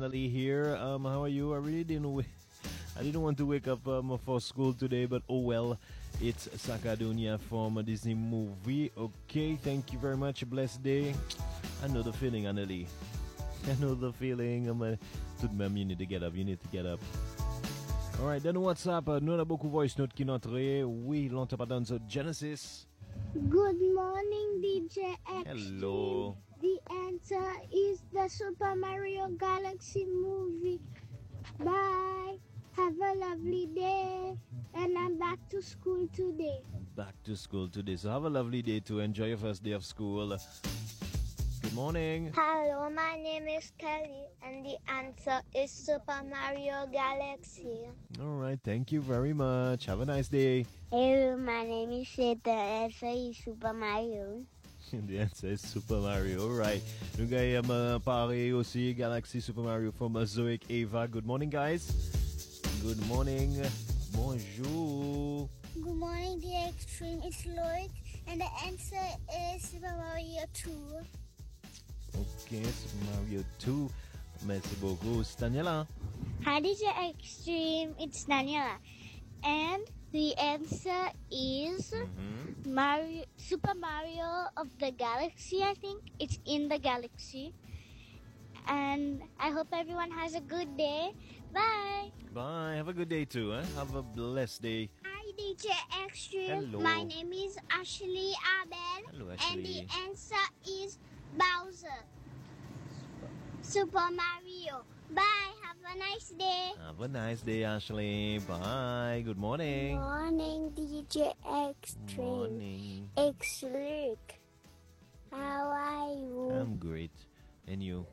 Annalie here. How are you? I didn't want to wake up for school today, but oh well. It's Sakadunia from a Disney movie. Okay, thank you very much. A blessed day. I know the feeling, Annalie. I know the feeling. Tout de même, you need to get up. You need to get up. Alright, then what's up? Nous avons beaucoup voice note qui n'entre. Oui, longtemps pas dans Genesis. Good morning, DJ X. Hello. The answer is the Super Mario Galaxy movie. Bye. Have a lovely day. And I'm back to school today. Back to school today. So have a lovely day to enjoy your first day of school. Good morning. Hello, my name is Kelly, and the answer is Super Mario Galaxy. All right, thank you very much. Have a nice day. Hello, my name is Seth. The answer is Super Mario. The answer is Super Mario. All right. Nous avons parlé aussi Galaxy Super Mario from Zoic Ava. Good morning, guys. Good morning. Bonjour. Good morning, the Extreme. It's Loic, and the answer is Super Mario 2. Okay, Super Mario 2. Merci beaucoup. C'est Daniela. Hi, DJ Extreme. It's Daniela. And the answer is Super Mario of the Galaxy, I think. It's in the Galaxy. And I hope everyone has a good day. Bye. Bye. Have a good day too. Have a blessed day. Hi, DJ Extreme. Hello. My name is Ashley Abel. Hello, Ashley. And the answer is Bowser. Super Mario. Bye. Have a nice day. Have a nice day, Ashley. Bye. Good morning. Morning, DJ Extreme. Morning. It's Luke. How are you? I'm great. And you?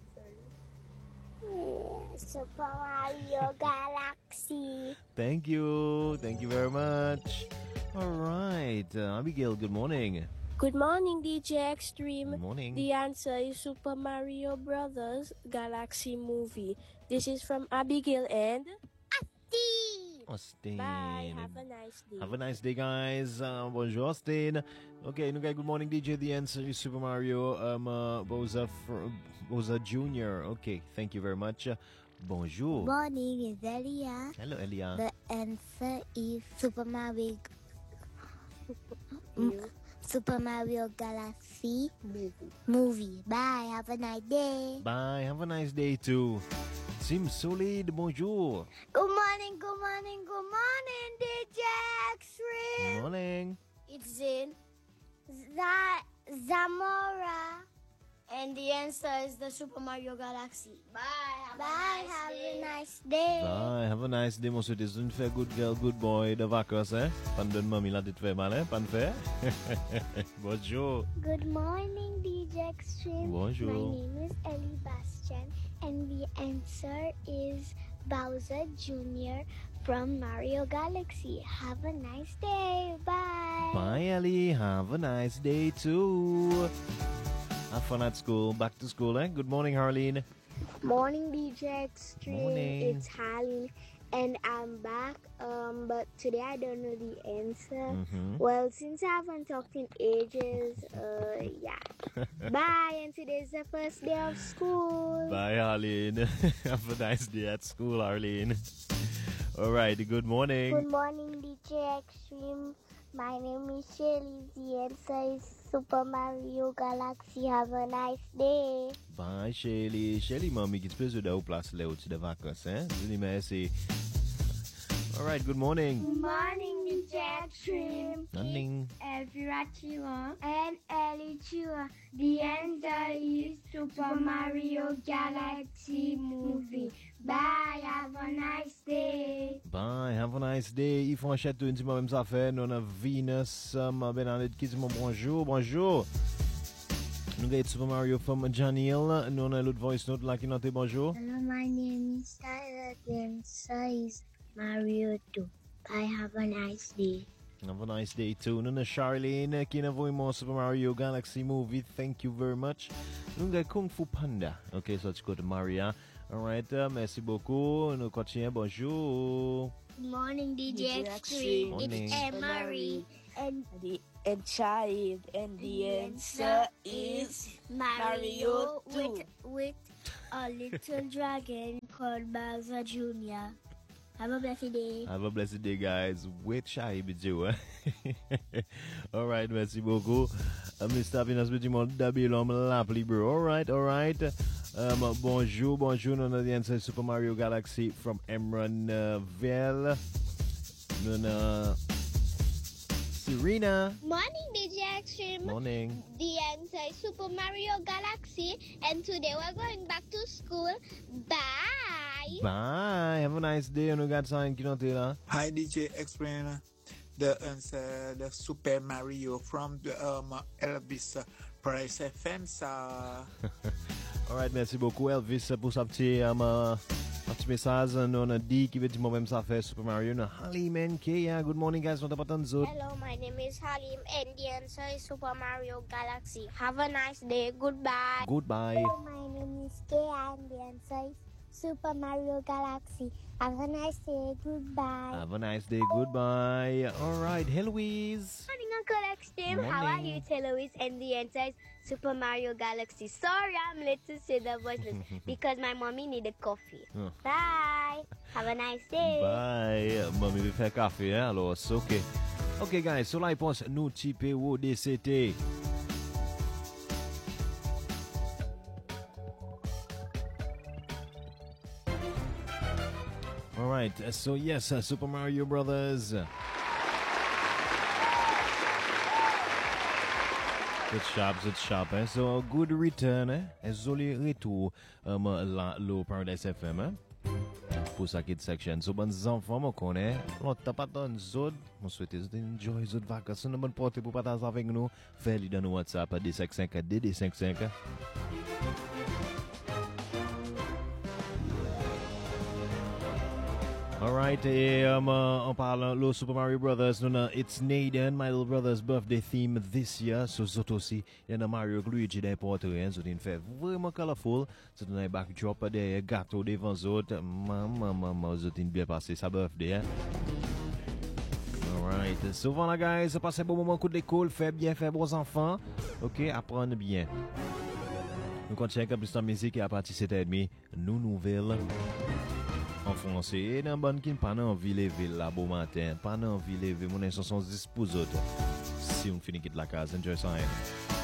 Super Mario Galaxy. Thank you. Thank you very much. All right. Abigail, good morning. Good morning, DJ Extreme. Good morning. The answer is Super Mario Brothers Galaxy Movie. This is from Abigail and Austin. Bye. Have a nice day. Have a nice day, guys. Bonjour, Austin. Okay, good morning, DJ. The answer is Super Mario Bowser Jr. Okay, thank you very much. Bonjour. Morning, is Elia. Hello, Elia. The answer is Super Mario Galaxy movie. Bye. Have a nice day. Bye. Have a nice day too. Sim Solid, bonjour. Good morning, good morning, good morning, DJ Extreme. Good morning. It's Zin. Zamora. And the answer is the Super Mario Galaxy. Bye. Have a nice day. Bye. Have a nice day, mon souhaite. Une fait good girl, good boy de vacances, hein? Pas de mamie là, tu te fais mal, hein? Pas de fait? Bonjour. Good morning, DJ Extreme. Bonjour. My name is Ellie Bastian, and the answer is Bowser Jr. from Mario Galaxy. Have a nice day. Bye. Bye, Ellie. Have a nice day too. Have fun at school. Back to school, eh? Good morning, Harleen. Morning, DJ Extreme. Morning. It's Harleen, and I'm back. But today I don't know the answer. Well, since I haven't talked in ages, yeah. Bye, and today's the first day of school. Bye, Harleen. Have a nice day at school, Harleen. All right. Good morning. Good morning, DJ Extreme. My name is Shelly. The answer is Super Mario Galaxy. Have a nice day. Bye, Shelly. Shelly, mommy, qui te peut de au place là au-dessus des vacances, hein? Dis merci. All right, good morning. Good morning, DJ Extreme. Morning. Elvira Chua and Ellie Chua. The answer is Super Mario Galaxy movie. Bye, have a nice day. Bye, have a nice day. Yves Franchette, tu dis moi même ça fait. Nous avons Venus, Bernadette qui dit bonjour, bonjour. Nous avons Super Mario from Johnny Hill. Nous avons l'autre voice note là qui note bonjour. Hello, my name is Tyler. The answer is Mario 2. Bye, have a nice day. Have a nice day too. Nous avons Charlene qui nous voit Super Mario Galaxy movie. Thank you very much. Nous avons Kung Fu Panda. Okay, so let's go to Maria. All right, merci beaucoup. Nous continuons. Bonjour. Good morning, DJ Extreme. Morning. It's Emery. And child, and the answer is Mario 2. with a little dragon called Bowser Jr. Have a blessed day. Have a blessed day, guys. Wait, shy, bidou, hein? All right, merci beaucoup. Mr. Venus, petit monde d'habiller l'homme l'appli, bro. All right. Bonjour, nous avons dit Super Mario Galaxy from Emronville. Nous avons Serena. Morning, DJ Extreme. Morning. The answer is Super Mario Galaxy, and today we're going back to school. Bye. Bye. Have a nice day. And we got something to note là. Hi, DJ Explainer. The answer, the Super Mario from the Elvis Price Fence. All right, merci beaucoup Elvis pour sa petit message. Nous a dit qu'il veut dire moi-même ça fait Super Mario. Halim and Kaya. Good morning, guys. Hello, my name is Halim, and the answer is Super Mario Galaxy. Have a nice day. Goodbye. Goodbye. Hello, my name is Kaya, and the answer is Super Mario Galaxy. Have a nice day. Goodbye. Have a nice day. Goodbye. All right, Heloise. Morning, Uncle Extreme. How are you, Louise? And the answer is Super Mario Galaxy. Sorry, I'm late to say the voiceless because my mommy needed coffee. Bye. Have a nice day. Bye. Mommy veut faire café, hein? Alors, c'est OK. OK, guys. So, là, il pense nous typer au DCT. All right, so yes, Super Mario Brothers. It's sharp, eh? So a good return, eh? Un joli retour le Paradise FM, eh? Pour sa kid section. So bonnes enfants, moi connais. L'autre pas dans zone. Moi souhaite enjoy zone vacances. Nous bonne porte pour partager avec nous. Fais-le dans nos WhatsApp à D55 DD55. Alright, on parle de Super Mario Brothers. It's Nathan, my little brother's birthday theme this year. So, zot aussi, il y a Mario Luigi dans Porto Rico. So, il fait vraiment colorful. So, il y a un backdrop des gâteaux devant zot. Maman, zot, il bien passé sa birthday. Hein? Alright, so voilà, guys. Passez un bon moment coup de l'école. Faites bien, faites bons enfants. Ok, apprenez bien. Nous continuons avec plus de musique et à partir de 7h30, nous nouvelles. En français, et dans bonne qui pas envie de lever là beau matin, pas envie de lever mon intention 10 pour autres. Si on finit quitte la case, enjoy ça.